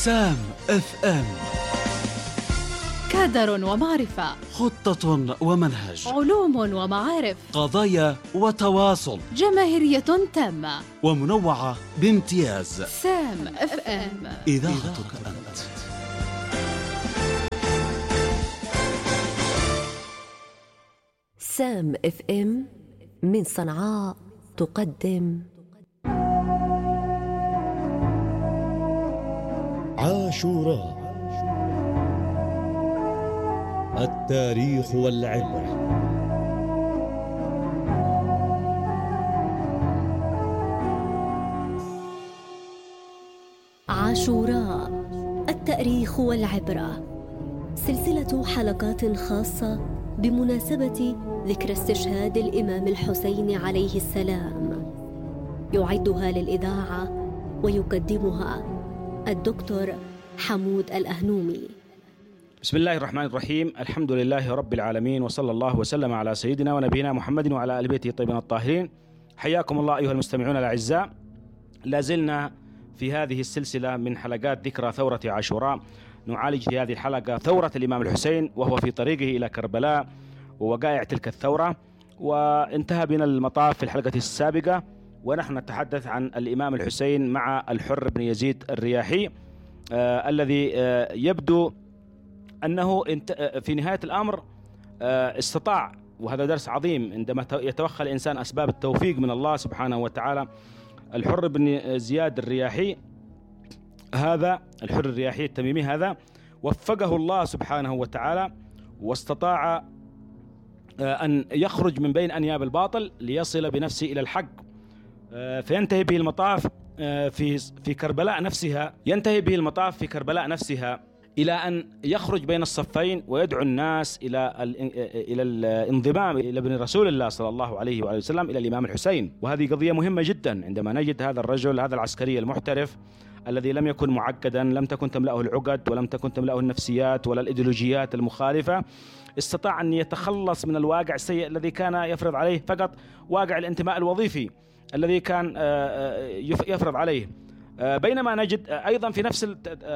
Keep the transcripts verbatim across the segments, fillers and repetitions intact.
سام اف ام. كادر ومعرفة، خطة ومنهج، علوم ومعارف، قضايا وتواصل، جماهيرية تامة ومنوعة بامتياز. سام اف ام، إذاعتك أنت. سام اف ام من صنعاء تقدم عاشوراء، التاريخ والعبرة. عاشوراء، التاريخ والعبرة، سلسلة حلقات خاصة بمناسبة ذكرى استشهاد الإمام الحسين عليه السلام، يعدها للإذاعة ويقدمها الدكتور حمود الأهنومي. بسم الله الرحمن الرحيم، الحمد لله رب العالمين، وصلى الله وسلم على سيدنا ونبينا محمد وعلى آل بيته الطيبين الطاهرين. حياكم الله أيها المستمعون الأعزاء. لازلنا في هذه السلسلة من حلقات ذكرى ثورة عاشوراء، نعالج في هذه الحلقة ثورة الإمام الحسين وهو في طريقه إلى كربلاء ووقائع تلك الثورة. وانتهى بنا المطاف في الحلقة السابقة ونحن نتحدث عن الإمام الحسين مع الحر بن يزيد الرياحي، آه الذي آه يبدو أنه في نهاية الأمر آه استطاع، وهذا درس عظيم عندما يتوخى الإنسان أسباب التوفيق من الله سبحانه وتعالى. الحر بن زياد الرياحي هذا، الحر الرياحي التميمي هذا، وفقه الله سبحانه وتعالى واستطاع أن يخرج من بين أنياب الباطل ليصل بنفسه إلى الحق، فينتهي به المطاف في في كربلاء نفسها ينتهي به المطاف في كربلاء نفسها إلى أن يخرج بين الصفين ويدعو الناس إلى إلى الانضمام إلى ابن رسول الله صلى الله عليه وآله وسلم، إلى الإمام الحسين. وهذه قضية مهمة جدا عندما نجد هذا الرجل، هذا العسكري المحترف الذي لم يكن معقدا، لم تكن تملأه العقد ولم تكن تملأه النفسيات ولا الإيديولوجيات المخالفة، استطاع أن يتخلص من الواقع السيء الذي كان يفرض عليه فقط واقع الانتماء الوظيفي الذي كان يفرض عليه. بينما نجد أيضا في نفس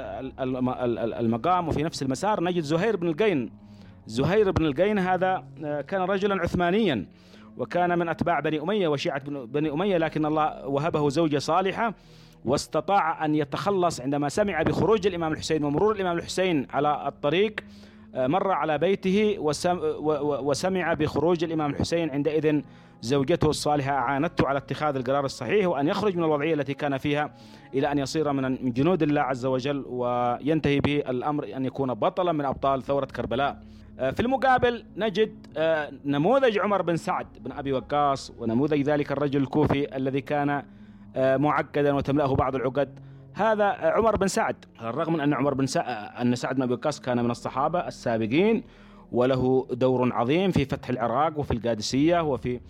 المقام وفي نفس المسار نجد زهير بن القين. زهير بن القين هذا كان رجلا عثمانيا وكان من أتباع بني أمية وشيعة بني أمية، لكن الله وهبه زوجة صالحة واستطاع أن يتخلص عندما سمع بخروج الإمام الحسين ومرور الإمام الحسين على الطريق. مر على بيته وسمع بخروج الإمام الحسين، عندئذ زوجته الصالحة أعانته على اتخاذ القرار الصحيح وأن يخرج من الوضعية التي كان فيها إلى أن يصير من جنود الله عز وجل، وينتهي به الأمر أن يكون بطلا من أبطال ثورة كربلاء. في المقابل نجد نموذج عمر بن سعد بن أبي وقاص، ونموذج ذلك الرجل الكوفي الذي كان معقدا وتملأه بعض العقد. هذا عمر بن سعد، الرغم من أن عمر بن سعد أن سعد بن أبي وقاص كان من الصحابة السابقين وله دور عظيم في فتح العراق وفي القادسية وفي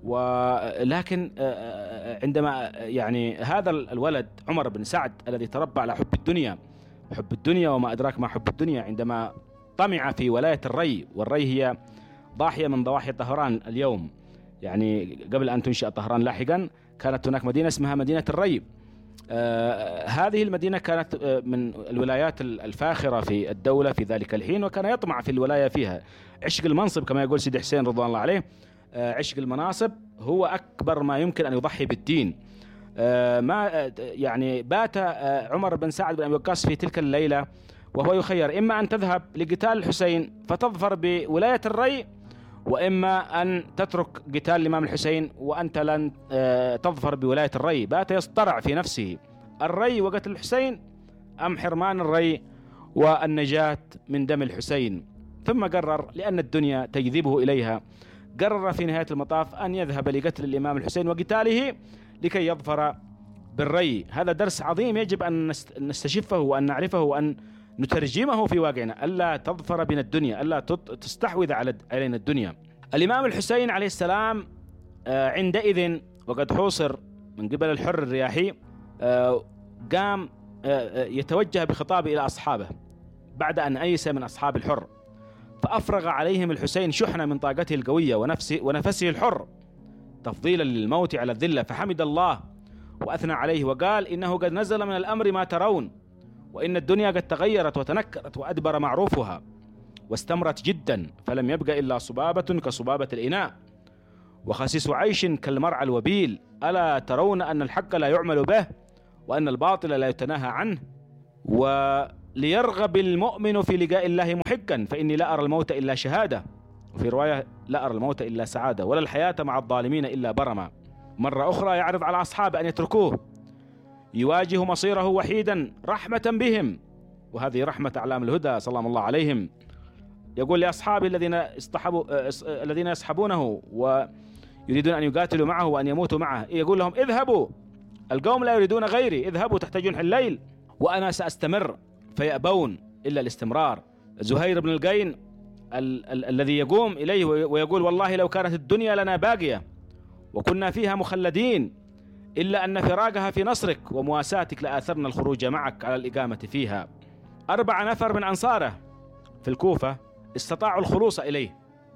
ولكن عندما يعني هذا الولد عمر بن سعد الذي تربى على حب الدنيا، حب الدنيا وما أدراك ما حب الدنيا، عندما طمع في ولاية الري، والري هي ضاحية من ضواحي طهران اليوم، يعني قبل أن تنشأ طهران لاحقا كانت هناك مدينة اسمها مدينة الري. آه هذه المدينة كانت آه من الولايات الفاخرة في الدولة في ذلك الحين، وكان يطمع في الولاية فيها. عشق المنصب كما يقول سيدي حسين رضوان الله عليه، آه عشق المناصب هو أكبر ما يمكن أن يضحي بالدين. آه ما آه يعني بات آه عمر بن سعد بن أبي وقاص في تلك الليلة وهو يخير إما أن تذهب لقتال الحسين فتظفر بولاية الري، وإما أن تترك قتال الإمام الحسين وأنت لن تظفر بولاية الري. بات يصطرع في نفسه، الري وقتل الحسين أم حرمان الري والنجاة من دم الحسين؟ ثم قرر لأن الدنيا تجذبه إليها، قرر في نهاية المطاف أن يذهب لقتل الإمام الحسين وقتاله لكي يظفر بالري. هذا درس عظيم يجب أن نستشفه وأن نعرفه وأن نترجمه في واقعنا، ألا تظفر بنا الدنيا، ألا تستحوذ علينا الدنيا. الإمام الحسين عليه السلام عندئذ وقد حوصر من قبل الحر الرياحي، قام يتوجه بخطابه إلى أصحابه بعد أن أيس من أصحاب الحر، فأفرغ عليهم الحسين شحنة من طاقته القوية ونفسه, ونفسه الحر تفضيلا للموت على الذلة، فحمد الله وأثنى عليه وقال إنه قد نزل من الأمر ما ترون وإن الدنيا قد تغيرت وتنكرت وأدبر معروفها واستمرت جدا، فلم يبق إلا صبابة كصبابة الإناء وخسيس عيش كالمرعى الوبيل. ألا ترون أن الحق لا يعمل به وأن الباطل لا يتناهى عنه؟ وليرغب المؤمن في لقاء الله محقا، فإني لا أرى الموت إلا شهادة، وفي رواية لا أرى الموت إلا سعادة، ولا الحياة مع الظالمين إلا برما. مرة أخرى يعرض على أصحابه أن يتركوه يواجه مصيره وحيدا رحمة بهم، وهذه رحمة أعلام الهدى صلى الله عليهم. يقول لأصحابه الذين اصطحبوا الذين يصحبونه ويريدون أن يقاتلوا معه وأن يموتوا معه، يقول لهم اذهبوا، القوم لا يريدون غيري، اذهبوا تحت جنح الليل وأنا سأستمر، فيأبون إلا الاستمرار. زهير بن القين ال- ال- الذي يقوم إليه ويقول والله لو كانت الدنيا لنا باقية وكنا فيها مخلدين إلا أن فراقها في نصرك ومواساتك لآثرنا الخروج معك على الإقامة فيها. أربع نفر من أنصاره في الكوفة استطاعوا الخلوص إليه،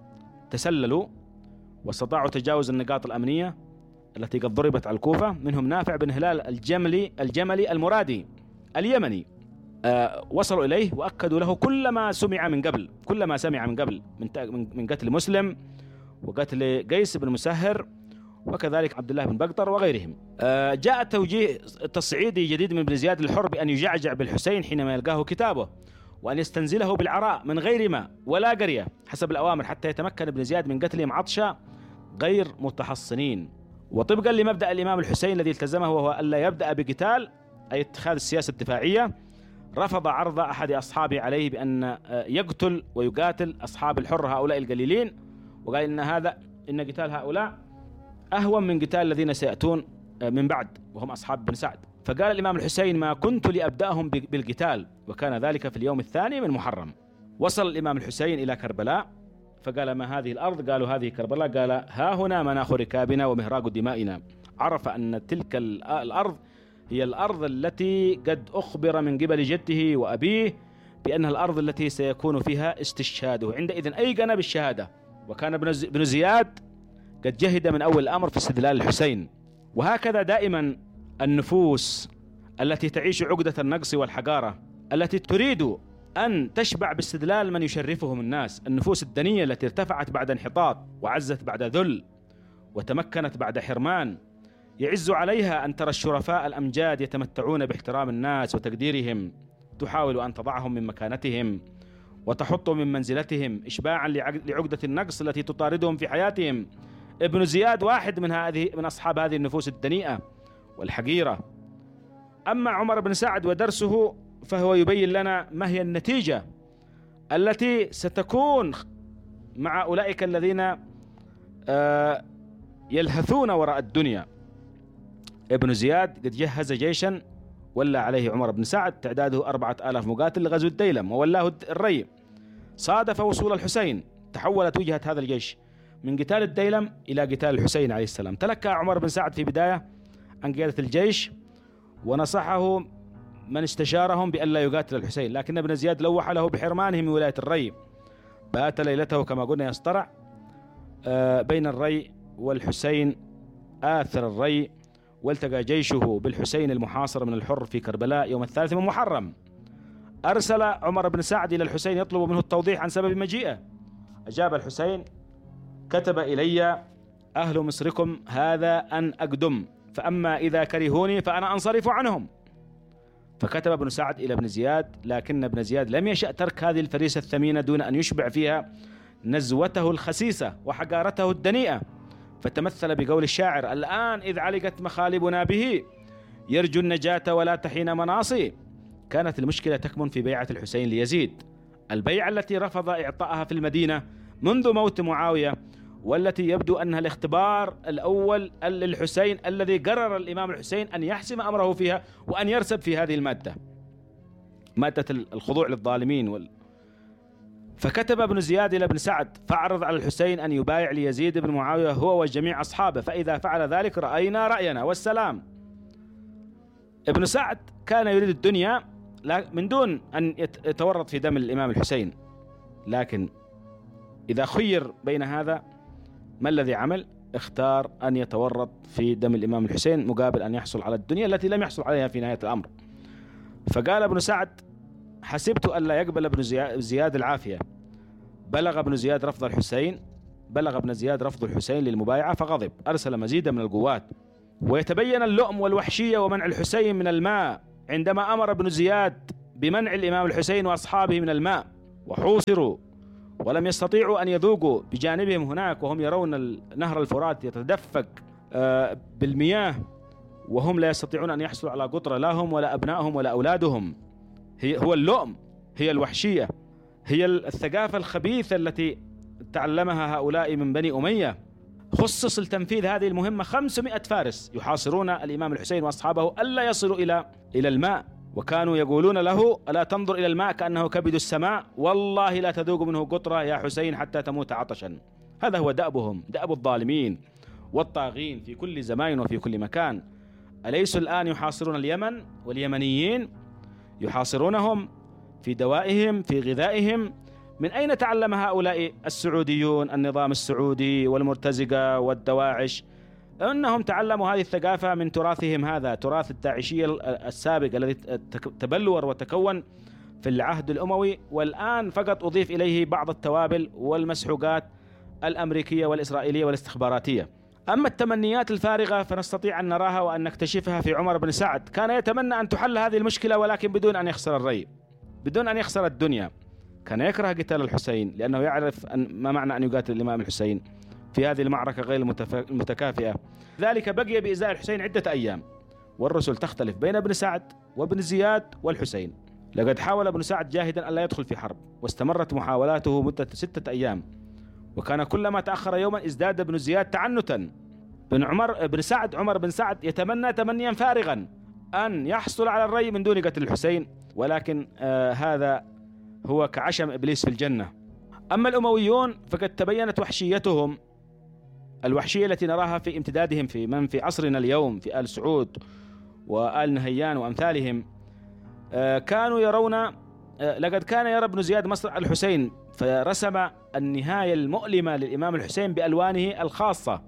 تسللوا واستطاعوا تجاوز النقاط الأمنية التي قد ضربت على الكوفة. منهم نافع بن هلال الجملي الجملي المرادي اليمني. آه وصلوا إليه وأكدوا له كل ما سمع من قبل كل ما سمع من قبل من من قتل مسلم وقتل قيس بن مسهر وكذلك عبد الله بن بقطر وغيرهم. آه جاء توجيه تصعيدي جديد من ابن زياد الحر بأن يجعجع بالحسين حينما يلقاه كتابه، وأن يستنزله بالعراء من غير ماء ولا قرية حسب الأوامر، حتى يتمكن ابن زياد من قتلهم عطشا غير متحصنين. وطبقا لمبدأ الإمام الحسين الذي التزمه وهو ألا يبدأ بقتال أي اتخاذ السياسة الدفاعية، رفض عرض أحد أصحابه عليه بأن يقتل ويقاتل أصحاب الحر هؤلاء القليلين، وقال إن هذا إن قتال هؤلاء أهون من قتال الذين سيأتون من بعد وهم أصحاب بن سعد. فقال الإمام الحسين ما كنت لأبدأهم بالقتال، وكان ذلك في اليوم الثاني من محرم. وصل الإمام الحسين إلى كربلاء فقال ما هذه الأرض؟ قالوا هذه كربلاء. قال ها هنا مناخ ركابنا ومهراق دمائنا. عرف أن تلك الأرض هي الأرض التي قد أخبر من قبل جده وأبيه بأنها الأرض التي سيكون فيها استشهاده، عندئذ أيقن بالشهادة. وكان ابن زياد قد جهد من أول الأمر في استدلال الحسين. وهكذا دائما النفوس التي تعيش عقدة النقص والحقارة، التي تريد أن تشبع باستدلال من يشرفهم الناس، النفوس الدنية التي ارتفعت بعد انحطاط وعزت بعد ذل وتمكنت بعد حرمان، يعز عليها أن ترى الشرفاء الأمجاد يتمتعون باحترام الناس وتقديرهم، تحاول أن تضعهم من مكانتهم وتحطهم من منزلتهم إشباعا لعقدة النقص التي تطاردهم في حياتهم. ابن زياد واحد من هذه من أصحاب هذه النفوس الدنيئة والحقيرة. أما عمر بن سعد ودرسه فهو يبين لنا ما هي النتيجة التي ستكون مع أولئك الذين يلهثون وراء الدنيا. ابن زياد قد جهز جيشا ولى عليه عمر بن سعد تعداده أربعة آلاف مقاتل لغزو الديلم وولاه الري. صادف وصول الحسين، تحولت وجهة هذا الجيش من قتال الديلم إلى قتال الحسين عليه السلام. تلكأ عمر بن سعد في بداية عن قيادة الجيش ونصحه من استشارهم بأن لا يقاتل الحسين، لكن ابن زياد لوح له بحرمانه من ولاية الري. بات ليلته كما قلنا يصطرع بين الري والحسين آثر الري، والتقى جيشه بالحسين المحاصر من الحر في كربلاء يوم الثالث من محرم. أرسل عمر بن سعد إلى الحسين يطلب منه التوضيح عن سبب مجيئه. أجاب الحسين: كتب إلي أهل مصركم هذا أن أقدم، فأما إذا كرهوني فأنا أنصرف عنهم. فكتب ابن سعد إلى ابن زياد، لكن ابن زياد لم يشأ ترك هذه الفريسة الثمينة دون أن يشبع فيها نزوته الخسيسة وحقارته الدنيئة، فتمثل بقول الشاعر: الآن إذ علقت مخالبنا به يرجو النجاة ولا تحين مناصي. كانت المشكلة تكمن في بيعة الحسين ليزيد، البيعة التي رفض إعطائها في المدينة منذ موت معاوية، والتي يبدو أنها الاختبار الأول للحسين الذي قرر الإمام الحسين أن يحسم أمره فيها وأن يرسب في هذه المادة، مادة الخضوع للظالمين وال... فكتب ابن زياد إلى ابن سعد: فعرض على الحسين أن يبايع ليزيد بن معاوية هو وجميع أصحابه، فإذا فعل ذلك رأينا رأينا والسلام. ابن سعد كان يريد الدنيا من دون أن يتورط في دم الإمام الحسين، لكن إذا خير بين هذا ما الذي عمل؟ اختار أن يتورط في دم الإمام الحسين مقابل أن يحصل على الدنيا التي لم يحصل عليها في نهاية الأمر. فقال ابن سعد: حسبت أن لا يقبل ابن زياد العافية. بلغ ابن زياد رفض الحسين بلغ ابن زياد رفض الحسين للمبايعة فغضب، أرسل مزيدا من القوات. ويتبين اللؤم والوحشية ومنع الحسين من الماء عندما أمر ابن زياد بمنع الإمام الحسين وأصحابه من الماء، وحوصروا ولم يستطيعوا أن يذوقوا بجانبهم هناك، وهم يرون نهر الفرات يتدفق بالمياه، وهم لا يستطيعون أن يحصلوا على قطرة، لا هم ولا أبنائهم ولا أولادهم. هي هو اللؤم، هي الوحشية، هي الثقافة الخبيثة التي تعلمها هؤلاء من بني أمية. خصص لتنفيذ هذه المهمة خمسمائة فارس يحاصرون الإمام الحسين وأصحابه ألا يصلوا إلى إلى الماء، وكانوا يقولون له: ألا تنظر إلى الماء كأنه كبد السماء، والله لا تذوق منه قطرة يا حسين حتى تموت عطشا. هذا هو دأبهم، دأب الظالمين والطاغين في كل زمان وفي كل مكان. أليسوا الآن يحاصرون اليمن واليمنيين؟ يحاصرونهم في دوائهم، في غذائهم. من أين تعلم هؤلاء السعوديون النظام السعودي والمرتزقة والدواعش؟ أنهم تعلموا هذه الثقافة من تراثهم، هذا تراث الداعشية السابق الذي تبلور وتكون في العهد الأموي، والآن فقط أضيف إليه بعض التوابل والمسحوقات الأمريكية والإسرائيلية والاستخباراتية. أما التمنيات الفارغة فنستطيع أن نراها وأن نكتشفها في عمر بن سعد. كان يتمنى أن تحل هذه المشكلة ولكن بدون أن يخسر الري، بدون أن يخسر الدنيا. كان يكره قتال الحسين لأنه يعرف أن ما معنى أن يقاتل الإمام الحسين في هذه المعركة غير المتكافئة. ذلك بقي بإزاء الحسين عدة أيام، والرسل تختلف بين ابن سعد وابن زياد والحسين. لقد حاول ابن سعد جاهدا ألا يدخل في حرب، واستمرت محاولاته مدة ستة أيام، وكان كلما تأخر يوما ازداد ابن زياد تعنتا. بن عمر بن سعد عمر بن سعد يتمنى تمنيا فارغا أن يحصل على الري من دون قتل الحسين، ولكن آه هذا هو كعشم إبليس في الجنة. أما الأمويون فقد تبينت وحشيتهم، الوحشية التي نراها في امتدادهم في من في عصرنا اليوم، في آل سعود وآل نهيان وأمثالهم. آه كانوا يرون آه لقد كان يرى ابن زياد مصرع الحسين، فرسم النهاية المؤلمة للإمام الحسين بألوانه الخاصة.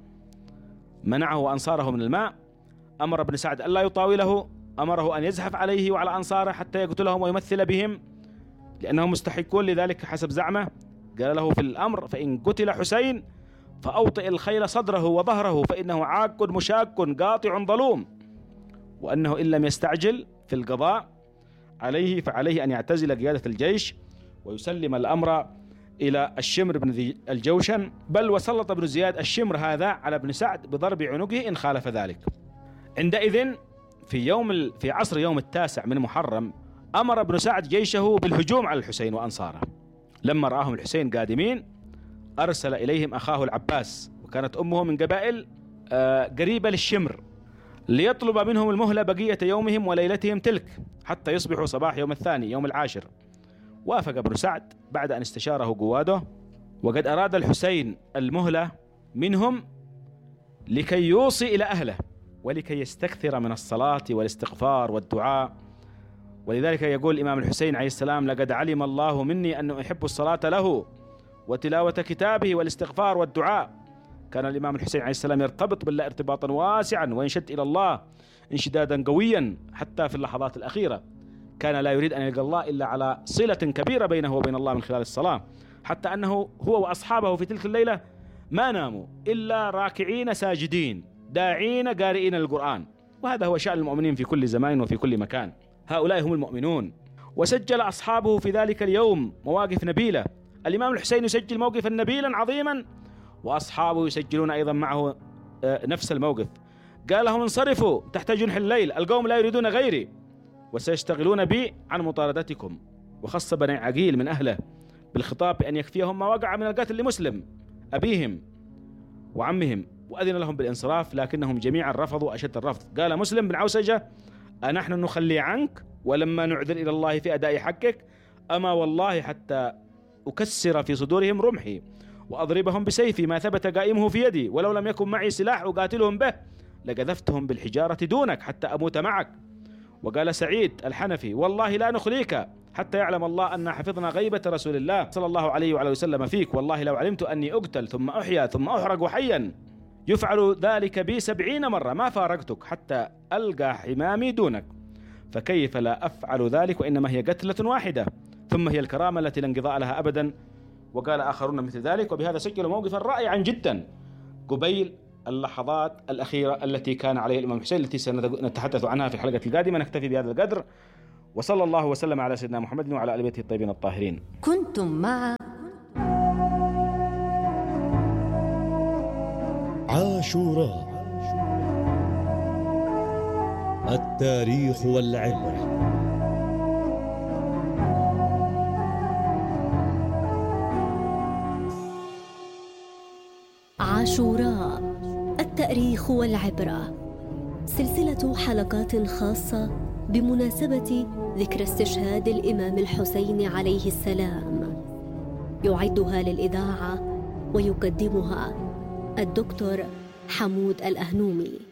منعه أنصاره من الماء، أمر ابن سعد ألا يطاوله، أمره أن يزحف عليه وعلى أنصاره حتى يقتلهم ويمثل بهم لأنهم مستحقون لذلك حسب زعمه. قال له في الأمر: فإن قتل حسين فأوطئ الخيل صدره وظهره فإنه عاق مشاق قاطع ظلوم، وأنه إن لم يستعجل في القضاء عليه فعليه أن يعتزل قيادة الجيش ويسلم الأمر إلى الشمر بن ذي الجوشن. بل وسلط ابن زياد الشمر هذا على ابن سعد بضرب عنقه إن خالف ذلك. عندئذ في يوم في عصر يوم التاسع من محرم أمر ابن سعد جيشه بالهجوم على الحسين وأنصاره. لما رآهم الحسين قادمين أرسل إليهم أخاه العباس، وكانت أمه من قبائل قريبة للشمر، ليطلب منهم المهلة بقية يومهم وليلتهم تلك حتى يصبحوا صباح يوم الثاني يوم العاشر. وافق ابن سعد بعد أن استشاره قواده، وقد أراد الحسين المهلة منهم لكي يوصي إلى أهله ولكي يستكثر من الصلاة والاستغفار والدعاء. ولذلك يقول الإمام الحسين عليه السلام: لقد علم الله مني أن أحب الصلاة له وتلاوة كتابه والاستغفار والدعاء. كان الإمام الحسين عليه السلام يرتبط بالله ارتباطا واسعا وينشد إلى الله انشدادا قويا، حتى في اللحظات الأخيرة كان لا يريد أن يلقى الله إلا على صلة كبيرة بينه وبين الله من خلال الصلاة، حتى أنه هو وأصحابه في تلك الليلة ما ناموا إلا راكعين ساجدين داعين قارئين القرآن. وهذا هو شأن المؤمنين في كل زمان وفي كل مكان، هؤلاء هم المؤمنون. وسجل أصحابه في ذلك اليوم مواقف نبيلة. الإمام الحسين يسجل موقفا نبيلا عظيما، وأصحابه يسجلون أيضا معه نفس الموقف. قال لهم: انصرفوا تحت جنح الليل، القوم لا يريدون غيري وسيشتغلون بي عن مطاردتكم. وخص بني عقيل من أهله بالخطاب بأن يكفيهم ما وقع من القتل لمسلم أبيهم وعمهم، وأذن لهم بالانصراف، لكنهم جميعا رفضوا أشد الرفض. قال مسلم بن عوسجة: أنحن نخلي عنك ولما نعذر إلى الله في أداء حقك؟ أما والله حتى أكسر في صدورهم رمحي وأضربهم بسيفي ما ثبت قائمه في يدي، ولو لم يكن معي سلاح أقاتلهم به لقذفتهم بالحجارة دونك حتى أموت معك. وقال سعيد الحنفي: والله لا نخليك حتى يعلم الله أن حفظنا غيبة رسول الله صلى الله عليه وعلى وسلم فيك، والله لو علمت أني أقتل ثم أحيا ثم أحرق حيا يفعل ذلك بي سبعين مرة ما فارقتك حتى ألقى حمامي دونك. فكيف لا أفعل ذلك وإنما هي قتلة واحدة، ثم هي الكرامة التي لا انقضاء لها أبدا. وقال آخرون مثل ذلك، وبهذا سجلوا موقفا رائعا جدا قبيل اللحظات الأخيرة التي كان عليها الإمام الحسين، التي سنتحدث عنها في الحلقة القادمة. نكتفي بهذا القدر، وصلى الله وسلم على سيدنا محمد وعلى آل بيته الطيبين الطاهرين. كنتم مع عاشوراء، التاريخ والعبرة. عاشوراء، التاريخ والعبرة، سلسلة حلقات خاصة بمناسبة ذكرى استشهاد الإمام الحسين عليه السلام، يعدها للإذاعة ويقدمها الدكتور حمود الأهنومي.